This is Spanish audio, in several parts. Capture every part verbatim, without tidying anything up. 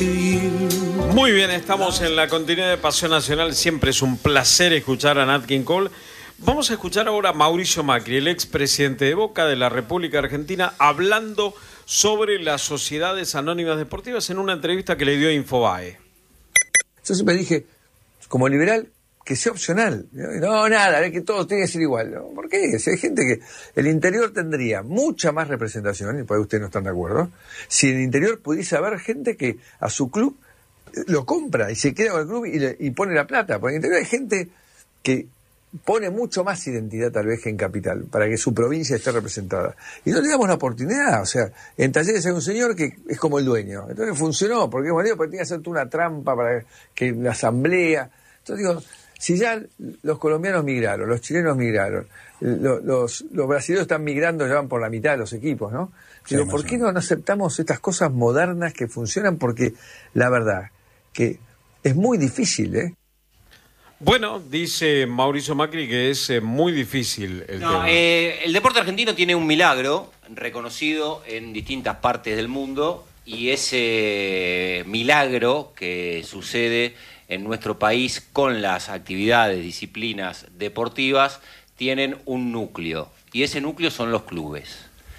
Muy bien, estamos en la continuidad de Pasión Nacional. Siempre es un placer escuchar a Nat King Cole. Vamos a escuchar ahora a Mauricio Macri, el expresidente de Boca de la República Argentina, hablando sobre las sociedades anónimas deportivas en una entrevista que le dio a Infobae. Yo siempre dije, como liberal, que sea opcional. No, nada, que todo tiene que ser igual. ¿No? ¿Por qué? Si hay gente que... El interior tendría mucha más representación, y por ahí ustedes no están de acuerdo, si en el interior pudiese haber gente que a su club lo compra y se queda con el club y, le, y pone la plata. Porque en el interior hay gente que pone mucho más identidad tal vez que en capital, para que su provincia esté representada. Y no le damos la oportunidad. O sea, en Talleres hay un señor que es como el dueño. Entonces funcionó, porque bueno, porque tenía que hacer una trampa para que la asamblea... Entonces digo, si ya los colombianos migraron, los chilenos migraron, los, los, los brasileños están migrando, ya van por la mitad de los equipos, ¿no? Digo, ¿por qué no, no aceptamos estas cosas modernas que funcionan? Porque la verdad que es muy difícil, ¿eh? Bueno, dice Mauricio Macri que es eh, muy difícil el no, tema. Eh, el deporte argentino tiene un milagro reconocido en distintas partes del mundo, y ese milagro que sucede en nuestro país con las actividades, disciplinas deportivas, tienen un núcleo, y ese núcleo son los clubes.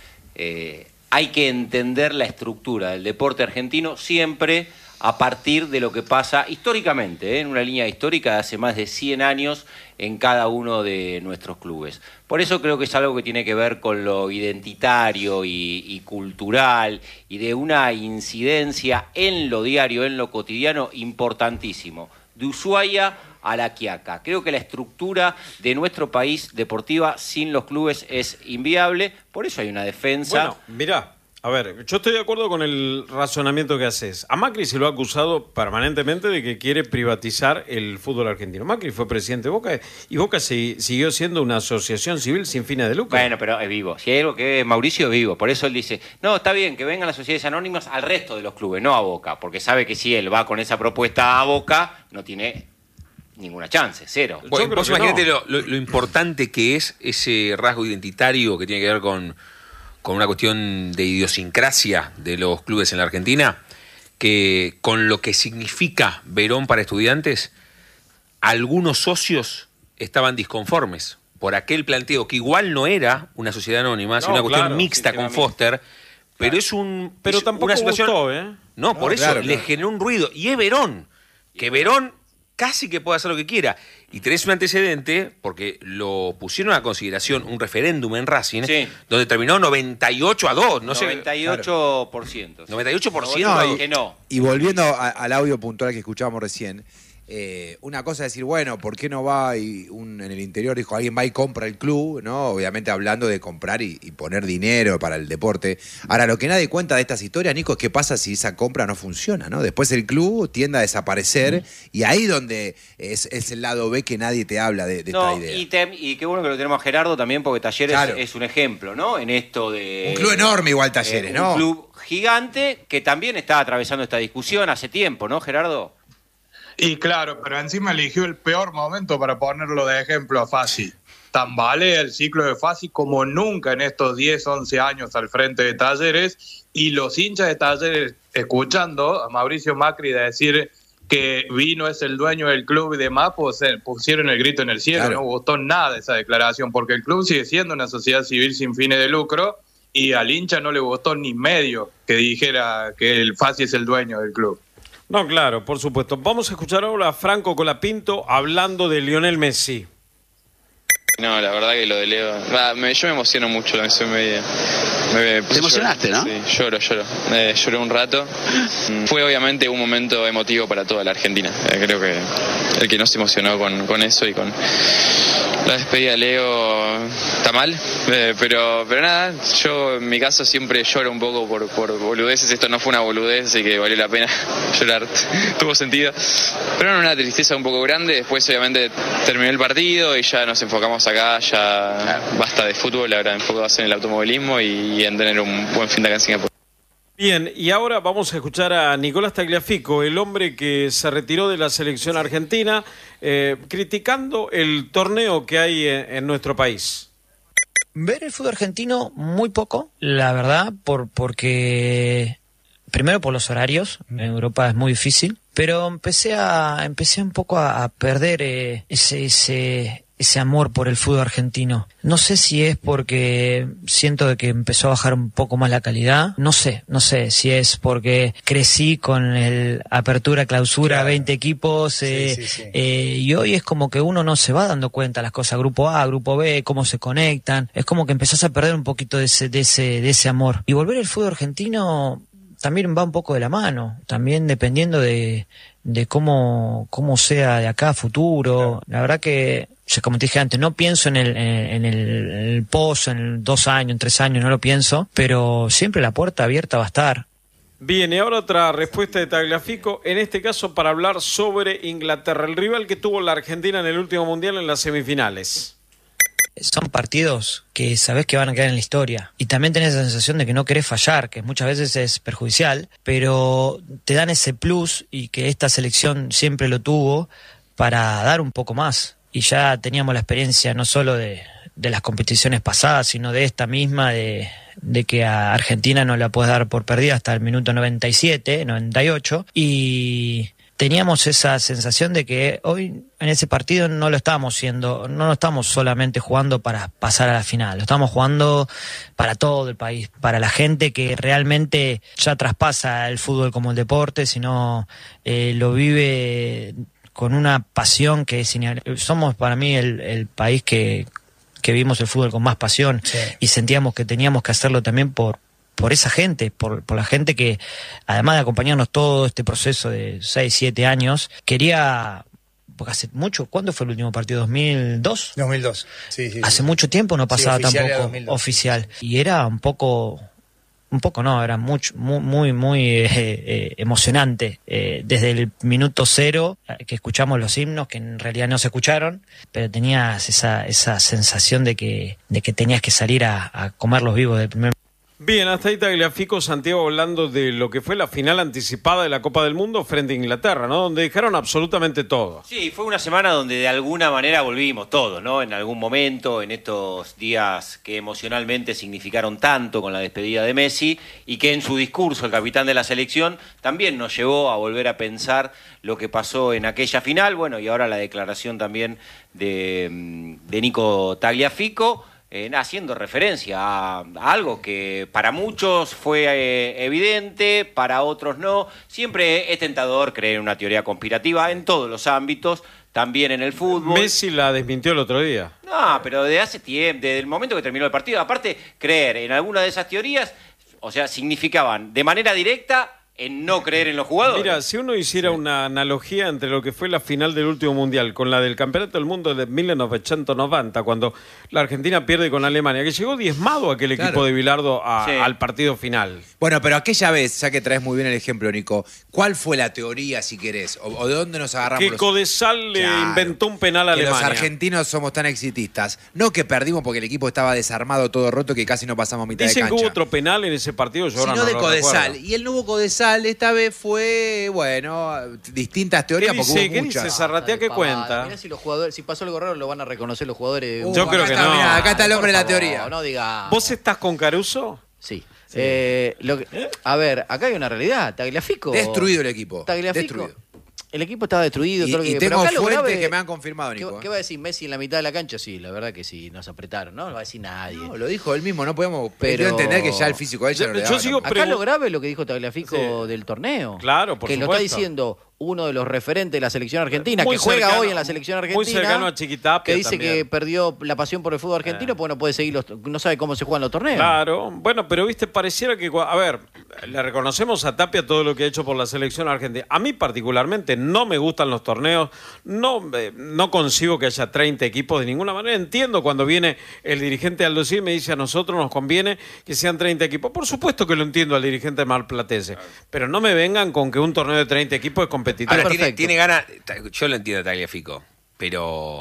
Eh, hay que entender la estructura del deporte argentino siempre a partir de lo que pasa históricamente, ¿eh? en una línea histórica de hace más de cien años en cada uno de nuestros clubes. Por eso creo que es algo que tiene que ver con lo identitario y, y cultural, y de una incidencia en lo diario, en lo cotidiano, importantísimo. De Ushuaia a La Quiaca. Creo que la estructura de nuestro país deportiva sin los clubes es inviable, por eso hay una defensa. Bueno, mirá. A ver, yo estoy de acuerdo con el razonamiento que haces. A Macri se lo ha acusado permanentemente de que quiere privatizar el fútbol argentino. Macri fue presidente de Boca y Boca se, siguió siendo una asociación civil sin fines de lucro. Bueno, pero es vivo. Si hay algo que es Mauricio, es vivo. Por eso él dice, no, está bien que vengan las sociedades anónimas al resto de los clubes, no a Boca. Porque sabe que si él va con esa propuesta a Boca, no tiene ninguna chance, cero. Bueno, vos imagínate no. lo, lo, lo importante que es ese rasgo identitario que tiene que ver con... con una cuestión de idiosincrasia de los clubes en la Argentina, que con lo que significa Verón para Estudiantes, algunos socios estaban disconformes por aquel planteo, que igual no era una sociedad anónima, sino no, una cuestión claro, mixta con Foster, pero claro. es un pero es tampoco una situación, gustó, ¿eh? No, por no, eso claro, le claro. generó un ruido, y es Verón, que Verón casi que puede hacer lo que quiera. Y tenés un antecedente, porque lo pusieron a consideración un referéndum en Racing, sí. donde terminó noventa y ocho a dos, no noventa y ocho por ciento. Sé, noventa y ocho por ciento. No, y, que no. Y volviendo a, al audio puntual que escuchábamos recién, eh, una cosa es decir, bueno, ¿por qué no va? Y un, en el interior dijo, alguien va y compra el club, ¿no? Obviamente hablando de comprar y, y poner dinero para el deporte. Ahora, lo que nadie cuenta de estas historias, Nico, es qué pasa si esa compra no funciona, ¿no? Después el club tiende a desaparecer, mm. y ahí donde es, es el lado B que nadie te habla de, de no, esta idea. Y, te, y qué bueno que lo tenemos a Gerardo también, porque Talleres claro. es un ejemplo, ¿no? En esto de... Un club enorme igual Talleres, eh, ¿no? Un club gigante que también está atravesando esta discusión hace tiempo, ¿no, Gerardo? Y claro, pero encima eligió el peor momento para ponerlo de ejemplo a Fassi. Tambalea el ciclo de Fassi como nunca en estos diez, once años al frente de Talleres, y los hinchas de Talleres escuchando a Mauricio Macri decir que Vino es el dueño del club y demás, pues pusieron el grito en el cielo. Claro. No gustó nada esa declaración, porque el club sigue siendo una sociedad civil sin fines de lucro, y al hincha no le gustó ni medio que dijera que el Fassi es el dueño del club. No, claro, por supuesto. Vamos a escuchar ahora a Franco Colapinto hablando de Lionel Messi. No, la verdad que lo de Leo... Ah, me, yo me emociono mucho, me, me, me, Te emocionaste, lloro, ¿no? Sí, lloro, lloro. Eh, lloré un rato. Fue obviamente un momento emotivo para toda la Argentina. Eh, creo que el que no se emocionó con, con eso y con la despedida de Leo está mal. Eh, pero, pero nada, yo en mi caso siempre lloro un poco por, por boludeces. Esto no fue una boludez, así que valió la pena llorar. Tuvo sentido. Pero no, una tristeza un poco grande. Después obviamente terminó el partido y ya nos enfocamos acá, ya claro. basta de fútbol, ahora enfocados en el automovilismo y, y en tener un buen fin de acá en Singapur. Bien, y ahora vamos a escuchar a Nicolás Tagliafico, el hombre que se retiró de la selección argentina, eh, criticando el torneo que hay en, en nuestro país. Ver el fútbol argentino muy poco, la verdad, por porque primero por los horarios, en Europa es muy difícil, pero empecé a empecé un poco a, a perder eh, ese ese ese amor por el fútbol argentino. No sé si es porque siento de que empezó a bajar un poco más la calidad, no sé, no sé si es porque crecí con el apertura, clausura, claro. veinte equipos, eh, sí, sí, sí. Eh, y hoy es como que uno no se va dando cuenta las cosas, grupo A, grupo B, cómo se conectan, es como que empezás a perder un poquito de ese, de ese, de ese amor. Y volver al fútbol argentino también va un poco de la mano, también dependiendo de, de cómo, cómo sea de acá a futuro. Claro. La verdad que, como te dije antes, no pienso en el, en el, en el post, en dos años, en tres años, no lo pienso, pero siempre la puerta abierta va a estar. Bien, y ahora otra respuesta de Tagliafico, en este caso para hablar sobre Inglaterra, el rival que tuvo la Argentina en el último Mundial en las semifinales. Son partidos que sabés que van a quedar en la historia y también tenés la sensación de que no querés fallar, que muchas veces es perjudicial, pero te dan ese plus y que esta selección siempre lo tuvo para dar un poco más. Y ya teníamos la experiencia no solo de, de las competiciones pasadas, sino de esta misma, de, de que a Argentina no la puedes dar por perdida hasta el minuto noventa y siete, noventa y ocho, y teníamos esa sensación de que hoy en ese partido no lo estábamos siendo, no lo estamos solamente jugando para pasar a la final, lo estamos jugando para todo el país, para la gente que realmente ya traspasa el fútbol como el deporte, sino eh, lo vive con una pasión que es, somos para mí el, el país que, que vimos el fútbol con más pasión, sí. Y sentíamos que teníamos que hacerlo también por por esa gente, por, por la gente que, además de acompañarnos todo este proceso de seis, siete años, quería, porque hace mucho, ¿cuándo fue el último partido? ¿dos mil dos? dos mil dos, sí, sí. Hace sí. mucho tiempo no pasaba sí, tampoco oficial. Y era un poco, un poco no, era mucho, muy, muy, muy eh, eh, emocionante. Eh, desde el minuto cero, eh, que escuchamos los himnos, que en realidad no se escucharon, pero tenías esa, esa sensación de que, de que tenías que salir a, a comerlos vivos del primer. Bien, hasta ahí Tagliafico, Santiago, hablando de lo que fue la final anticipada de la Copa del Mundo frente a Inglaterra, ¿no? Donde dejaron absolutamente todo. Sí, fue una semana donde de alguna manera volvimos todos, ¿no? En algún momento, en estos días que emocionalmente significaron tanto con la despedida de Messi y que en su discurso el capitán de la selección también nos llevó a volver a pensar lo que pasó en aquella final, bueno, y ahora la declaración también de, de Nico Tagliafico, Eh, haciendo referencia a, a algo que para muchos fue eh, evidente, para otros no. Siempre es tentador creer en una teoría conspirativa en todos los ámbitos, también en el fútbol. Messi la desmintió el otro día. No, pero desde hace tiempo, desde el momento que terminó el partido. Aparte, creer en alguna de esas teorías, o sea, significaban de manera directa en no creer en los jugadores. Mira, si uno hiciera sí. una analogía entre lo que fue la final del último Mundial con la del Campeonato del Mundo de mil novecientos noventa, cuando la Argentina pierde con Alemania, que llegó diezmado aquel claro. equipo de Bilardo a, sí. al partido final. Bueno, pero aquella vez, ya que traes muy bien el ejemplo, Nico, ¿cuál fue la teoría, si querés? ¿O, o de dónde nos agarramos? Que los... Codesal le claro, inventó un penal a Alemania. Que los argentinos somos tan exitistas. No que perdimos porque el equipo estaba desarmado, todo roto, que casi no pasamos mitad Dicen de cancha. Dicen que hubo otro penal en ese partido, yo ahora no de lo Codesal. recuerdo. Y el nuevo Codesal esta vez fue, bueno, distintas teorías. ¿Qué porque dice, hubo ¿qué muchas. dice Zarratea? ¿Qué cuenta? Mirá si los jugadores, si pasó algo raro, lo van a reconocer los jugadores. Uh, yo creo que está, no. Mirá, acá está el hombre de la teoría. No diga. ¿Vos estás con Caruso? Sí. sí. Eh, lo que, a ver, acá hay una realidad. Tagliafico. Destruido el equipo. Tagliafico. Destruido. El equipo estaba destruido. Y, todo lo que, y tengo pero fuentes grave, que me han confirmado, Nico. ¿Qué, ¿Qué va a decir Messi en la mitad de la cancha? Sí, la verdad que sí, nos apretaron, ¿no? No va a decir nadie. No, lo dijo él mismo, no podemos pero entender que ya el físico de ella yo, no le yo daba sigo Acá lo grave es lo que dijo Tagliafico sí. del torneo. Claro, por que supuesto. lo está diciendo uno de los referentes de la selección argentina, muy que juega cercano, hoy en la selección argentina. Muy cercano a Chiquitapia que dice también. que perdió la pasión por el fútbol argentino eh. porque no puede seguir los, no sabe cómo se juegan los torneos. Claro, bueno, pero viste, pareciera que, a ver, le reconocemos a Tapia todo lo que ha hecho por la selección argentina. A mí particularmente no me gustan los torneos, no, eh, no concibo que haya treinta equipos de ninguna manera. Entiendo cuando viene el dirigente Aldo Civi y me dice a nosotros nos conviene que sean treinta equipos. Por supuesto que lo entiendo al dirigente marplatense, claro. pero no me vengan con que un torneo de treinta equipos es competitivo. Ahora, tiene, tiene ganas, yo lo entiendo a Tagliafico, pero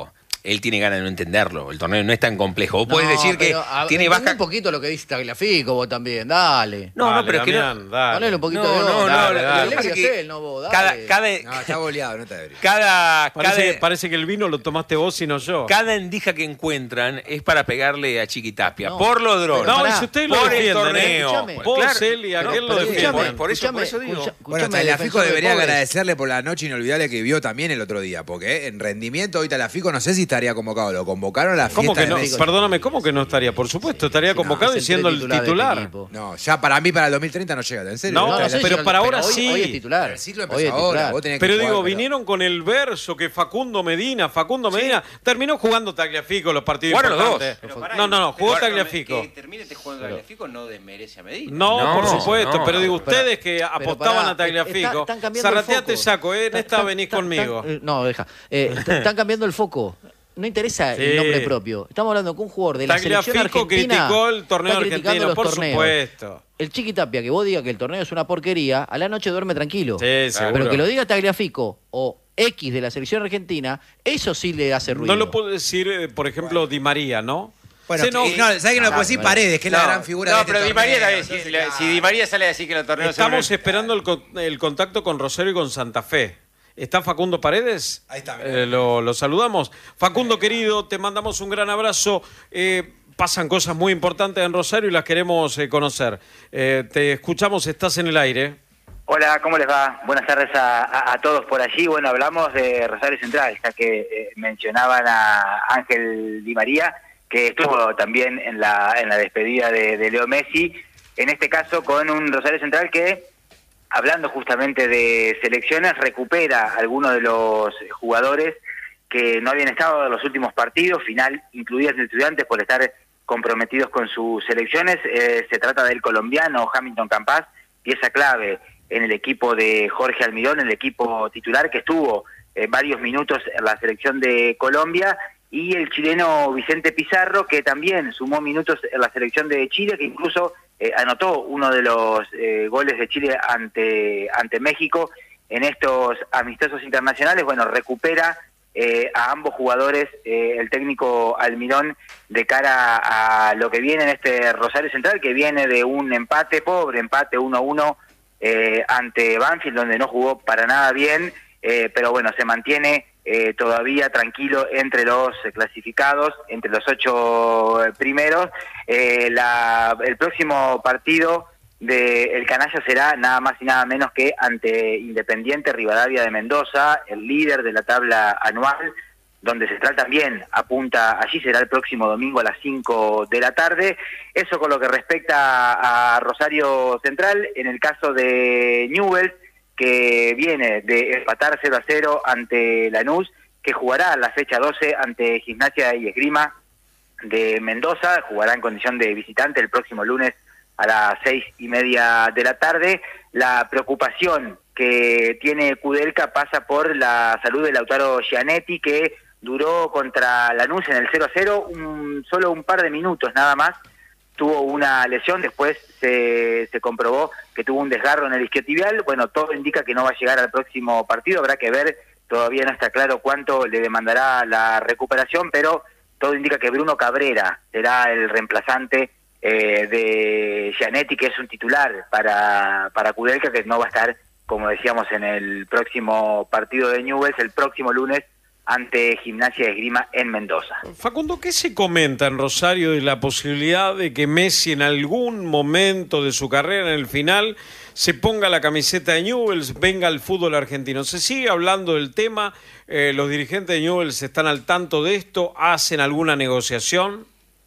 él tiene ganas de no entenderlo. El torneo no es tan complejo. Vos No, podés decir que pero, a- tiene entendé baja... un poquito lo que dice Tagliafico vos también, dale. No, Dale, no, pero es que no... Damián, dale. Ponele un poquito No, de no, onda. no, Dale, lo- dale, lo que pasa dale, es que él, no vos, Cada, dale. cada, No, está boleado, no está ebrio. cada, Parece, cada, parece que el vino lo tomaste vos y no yo. cada endija que encuentran es para pegarle a Chiquitapia. No, por los drones. No, pará, y si ustedes lo por el defienden, torneo. Escuchame. Vos, Claro, él y aquel lo pero defienden. por- por eso- por eso digo. escucha- Bueno, escuchame, Tagliafico defensor de debería pobres. agradecerle por la noche inolvidable que vio también el otro día, porque eh, en rendimiento hoy Tagliafico no sé si estaría convocado, lo convocaron a la ¿Cómo fiesta que de no? Messi. Perdóname, ¿cómo que no estaría? Por supuesto, estaría convocado es y el siendo el titular de titular. este equipo. No, ya para mí para el dos mil treinta no llega, en serio. No, ¿no? no sé si pero no- para ahora hoy, sí. Hoy es titular. El ciclo Hoy empezó es ahora, titular. vos tenés que Pero jugar, digo, pero- vinieron con el verso que Facundo Medina, Facundo Medina, terminó jugando Tagliafico los partidos Jugaron los importantes. dos. Pero pará, No, no, no, pero jugó que- Tagliafico. Que termine este juego de Tagliafico no desmerece a Medina. No, No, por supuesto, no. pero digo, Pero- ustedes que pero apostaban pará, a Tagliafico, está- están cambiando el Zarrateate foco. saco, ¿eh? En Tan- esta tan- venís tan- conmigo. tan- eh, no, deja. Eh, est- están cambiando el foco. No interesa Sí. el nombre propio. Estamos hablando con un jugador de la selección Tagliafico argentina. criticó el torneo está criticando argentino, los por torneos. supuesto. El Chiqui Tapia, que vos digas que el torneo es una porquería, a la noche duerme tranquilo. Sí, seguro. Pero que lo diga Tagliafico o X de la selección argentina, eso sí le hace ruido. No lo puedo decir, eh, por ejemplo, Di María, ¿no? Bueno, Se enoja. y- no, ¿sabes que no le puedo decir? Paredes, que es la No, gran figura no, de este pero Di torneo, María, la- entonces, si, la- claro. si Di María sale a decir que los torneos Estamos son- esperando el, con- el contacto con Rosario y con Santa Fe. ¿Está Facundo Paredes? Ahí está, mirá. Eh, lo, lo saludamos. Facundo, querido, te mandamos un gran abrazo. Eh, pasan cosas muy importantes en Rosario y las queremos eh, conocer. Eh, te escuchamos, estás en el aire. Hola, ¿cómo les va? Buenas tardes a, a- a todos por allí. Bueno, hablamos de Rosario Central, ya que eh, mencionaban a Ángel Di María, que estuvo también en la, en la despedida de, de Leo Messi, en este caso con un Rosario Central que, hablando justamente de selecciones, recupera algunos de los jugadores que no habían estado en los últimos partidos, final incluidas en Estudiantes por estar comprometidos con sus selecciones. Eh, se trata del colombiano Hamilton Campas, pieza clave en el equipo de Jorge Almirón, el equipo titular que estuvo eh, varios minutos en la selección de Colombia, y el chileno Vicente Pizarro, que también sumó minutos en la selección de Chile, que incluso eh, anotó uno de los eh, goles de Chile ante, ante México en estos amistosos internacionales. Bueno, recupera eh, a ambos jugadores eh, el técnico Almirón de cara a lo que viene en este Rosario Central, que viene de un empate, pobre empate uno a uno eh, ante Banfield, donde no jugó para nada bien, eh, pero bueno, se mantiene eh, todavía tranquilo entre los eh, clasificados, entre los ocho eh, primeros. Eh, la, el próximo partido de el Canalla será nada más y nada menos que ante Independiente Rivadavia de Mendoza, el líder de la tabla anual, donde Central también apunta, allí será el próximo domingo a las cinco de la tarde. Eso con lo que respecta a Rosario Central. En el caso de Newell's, que viene de empatar cero a cero ante Lanús, que jugará la fecha doce ante Gimnasia y Esgrima de Mendoza, jugará en condición de visitante el próximo lunes a las seis y media de la tarde. La preocupación que tiene Kudelka pasa por la salud de Lautaro Gianetti, que duró contra Lanús en el cero a cero un, solo un par de minutos nada más. Tuvo una lesión, después se, se comprobó que tuvo un desgarro en el isquiotibial. Bueno, todo indica que no va a llegar al próximo partido, habrá que ver, todavía no está claro cuánto le demandará la recuperación, pero todo indica que Bruno Cabrera será el reemplazante eh, de Gianetti, que es un titular para, para Kudelka, que no va a estar, como decíamos, en el próximo partido de Newell's, el próximo lunes, ante Gimnasia de Esgrima en Mendoza. Facundo, ¿qué se comenta en Rosario de la posibilidad de que Messi en algún momento de su carrera, en el final, se ponga la camiseta de Newell's, venga al fútbol argentino? ¿Se sigue hablando del tema? Eh, ¿Los dirigentes de Newell's están al tanto de esto? ¿Hacen alguna negociación?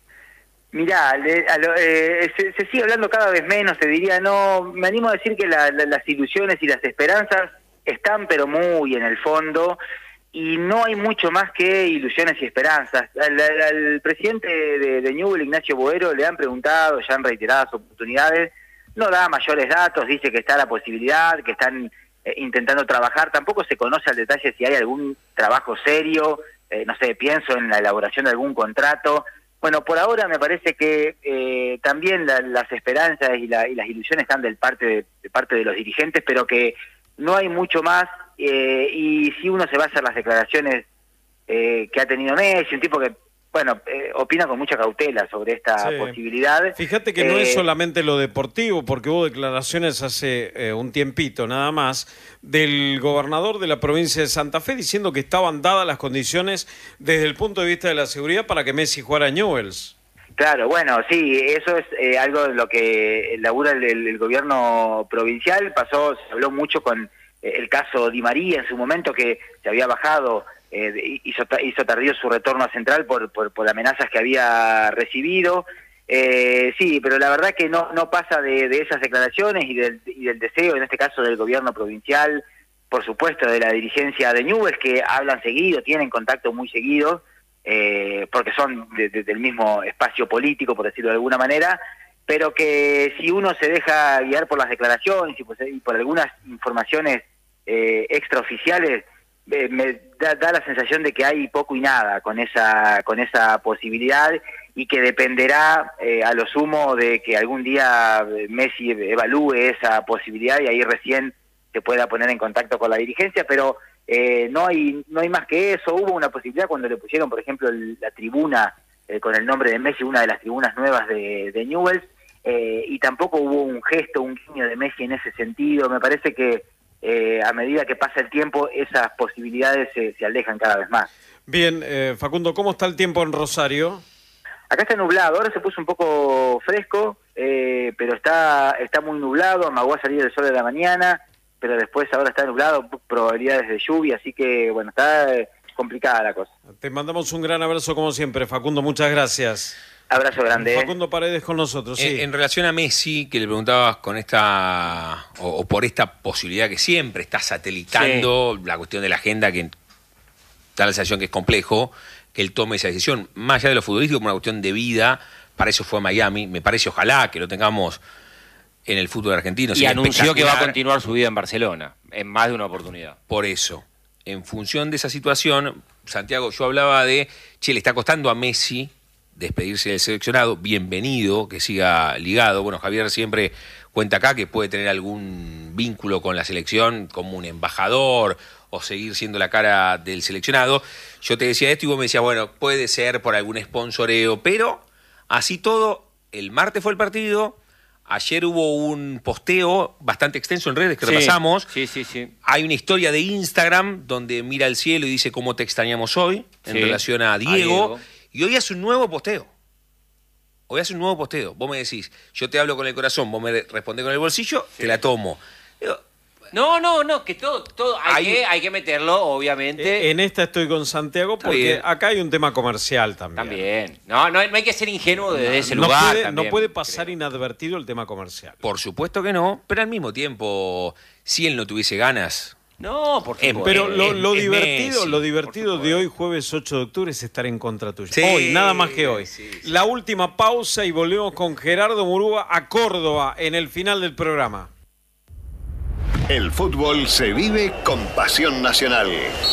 Mirá, le, a lo, eh, se, se sigue hablando cada vez menos, te diría, no, me animo a decir que la, la, las ilusiones y las esperanzas están pero muy en el fondo, y no hay mucho más que ilusiones y esperanzas. Al, al, al presidente de, de Newell's, Ignacio Boero, le han preguntado ya en reiteradas oportunidades, no da mayores datos, dice que está la posibilidad, que están eh, intentando trabajar, tampoco se conoce al detalle si hay algún trabajo serio, eh, no sé, pienso en la elaboración de algún contrato. Bueno, por ahora me parece que eh, también la, las esperanzas y, la, y las ilusiones están del parte de, de parte de los dirigentes, pero que no hay mucho más, eh, y si uno se va a hacer las declaraciones eh, que ha tenido Messi, un tipo que, bueno, eh, opina con mucha cautela sobre esta Sí. posibilidad. Fíjate que no Eh, es solamente lo deportivo, porque hubo declaraciones hace eh, un tiempito nada más del gobernador de la provincia de Santa Fe diciendo que estaban dadas las condiciones desde el punto de vista de la seguridad para que Messi jugara a Newell's. Claro, bueno, sí, eso es eh, algo de lo que labura el, el, el gobierno provincial. Pasó, se habló mucho con eh, el caso Di María en su momento, que se había bajado, eh, hizo, hizo tardío su retorno a Central por, por, por amenazas que había recibido. Eh, sí, pero la verdad que no, no pasa de, de esas declaraciones y del, y del deseo, en este caso del gobierno provincial, por supuesto de la dirigencia de Newell's, que hablan seguido, tienen contacto muy seguido, eh, porque son de, de, del mismo espacio político, por decirlo de alguna manera, pero que si uno se deja guiar por las declaraciones y por, y por algunas informaciones eh, extraoficiales, eh, me da, da la sensación de que hay poco y nada con esa, con esa posibilidad, y que dependerá eh, a lo sumo de que algún día Messi evalúe esa posibilidad y ahí recién se pueda poner en contacto con la dirigencia, pero eh, no hay no hay más que eso. Hubo una posibilidad cuando le pusieron, por ejemplo, el, la tribuna eh, con el nombre de Messi, una de las tribunas nuevas de, de Newell's, eh, y tampoco hubo un gesto, un guiño de Messi en ese sentido. Me parece que eh, a medida que pasa el tiempo, esas posibilidades se, se alejan cada vez más. Bien, eh, Facundo, ¿cómo está el tiempo en Rosario? Acá está nublado, ahora se puso un poco fresco, eh, pero está está muy nublado, amagó a salir el sol de la mañana, pero después ahora está nublado, probabilidades de lluvia, así que bueno, está eh, complicada la cosa. Te mandamos un gran abrazo como siempre, Facundo, muchas gracias. Abrazo grande. Facundo Paredes con nosotros, sí. En, en relación a Messi, que le preguntabas con esta, o, o por esta posibilidad que siempre está satelitando, sí, la cuestión de la agenda, que da la sensación que es complejo que él tome esa decisión, más allá de lo futbolístico, como una cuestión de vida. Para eso fue a Miami, me parece, ojalá que lo tengamos en el fútbol argentino. Y anunció que va a continuar su vida en Barcelona, en más de una oportunidad. Por eso, en función de esa situación, Santiago, yo hablaba de, che, le está costando a Messi despedirse del seleccionado, bienvenido, que siga ligado. Bueno, Javier siempre cuenta acá que puede tener algún vínculo con la selección, como un embajador, o seguir siendo la cara del seleccionado. Yo te decía esto y vos me decías, bueno, puede ser por algún sponsoreo, pero así todo, el martes fue el partido, ayer hubo un posteo bastante extenso en redes que sí, repasamos. Sí, sí, sí. Hay una historia de Instagram donde mira al cielo y dice cómo te extrañamos hoy, en sí, relación a Diego, a Diego, y hoy hace un nuevo posteo. Hoy hace un nuevo posteo. Vos me decís, yo te hablo con el corazón, vos me respondés con el bolsillo, sí, te la tomo. Digo, No, no, no, que todo, todo hay, Hay- que, hay que meterlo, obviamente. En esta estoy con Santiago Está porque bien. acá hay un tema comercial también. También. No, no, hay- no hay que ser ingenuo desde ese no lugar. puede, también, no puede pasar creo. inadvertido el tema comercial. por supuesto que no, pero al mismo tiempo, si él no tuviese ganas, No, por Eh, supuesto. Pero lo, es- lo es divertido, Messi, lo divertido por de hoy, jueves ocho de octubre, es estar en contra tuya. Sí, hoy, nada más que hoy. sí, sí. La última pausa y volvemos con Gerardo Murúa a Córdoba en el final del programa. El fútbol se vive con pasión nacional.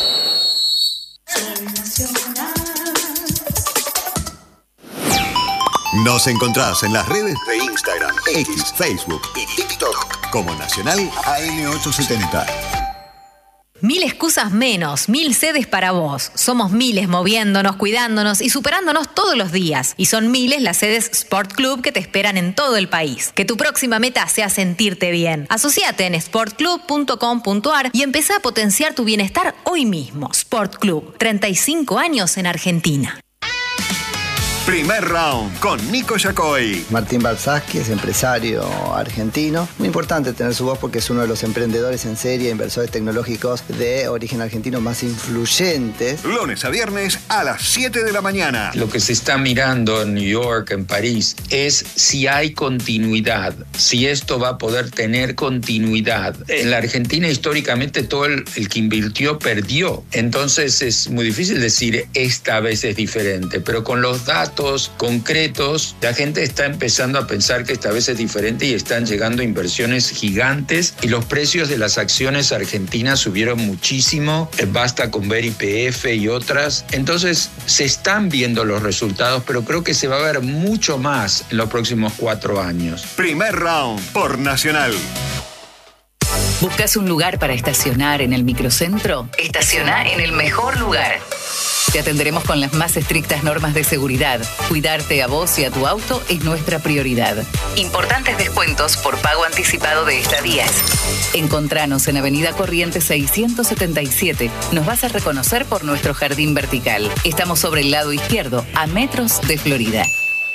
Nos encontrás en las redes de Instagram, X, Facebook y TikTok como Nacional A M ochocientos setenta. Mil excusas menos, mil sedes para vos. Somos miles moviéndonos, cuidándonos y superándonos todos los días. Y son miles las sedes Sport Club que te esperan en todo el país. Que tu próxima meta sea sentirte bien. Asociate en sport club punto com punto a r y empezá a potenciar tu bienestar hoy mismo. Sport Club, treinta y cinco años en Argentina. Primer round con Nico Yacoy. Martín Balsaski es empresario argentino. Muy importante tener su voz porque es uno de los emprendedores en serie, inversores tecnológicos de origen argentino más influyentes. Lunes a viernes a las siete de la mañana. Lo que se está mirando en New York, en París, es si hay continuidad, si esto va a poder tener continuidad. En la Argentina, históricamente, todo el, el que invirtió perdió. Entonces es muy difícil decir esta vez es diferente, pero con los datos concretos, la gente está empezando a pensar que esta vez es diferente y están llegando inversiones gigantes y los precios de las acciones argentinas subieron muchísimo. Basta con ver Y P F y otras. Entonces se están viendo los resultados, pero creo que se va a ver mucho más en los próximos cuatro años. Primer round por Nacional. ¿Buscas un lugar para estacionar en el microcentro? Estaciona en el mejor lugar. Te atenderemos con las más estrictas normas de seguridad. Cuidarte a vos y a tu auto es nuestra prioridad. Importantes descuentos por pago anticipado de estadías. Encontranos en Avenida Corrientes seiscientos setenta y siete. Nos vas a reconocer por nuestro jardín vertical. Estamos sobre el lado izquierdo, a metros de Florida.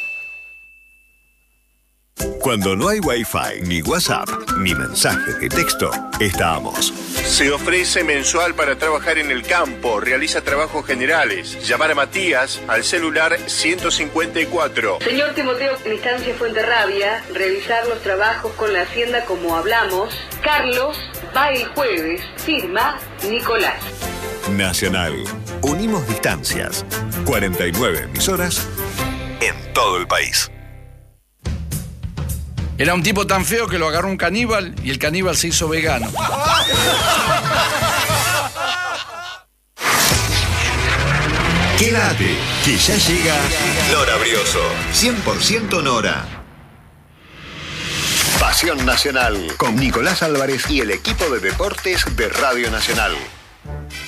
Cuando no hay Wi-Fi, ni WhatsApp, ni mensaje de texto, estamos. Se ofrece mensual para trabajar en el campo, realiza trabajos generales. Llamar a Matías al celular ciento cincuenta y cuatro. Señor Timoteo, en Estancia Fuenterrabia, revisar los trabajos con la Hacienda como hablamos. Carlos va el jueves, firma Nicolás. Nacional. Unimos distancias. cuarenta y nueve emisoras en todo el país. Era un tipo tan feo que lo agarró un caníbal y el caníbal se hizo vegano. Quédate, que ya llega Nora Brioso. cien por ciento Nora. Pasión Nacional con Nicolás Álvarez y el equipo de deportes de Radio Nacional.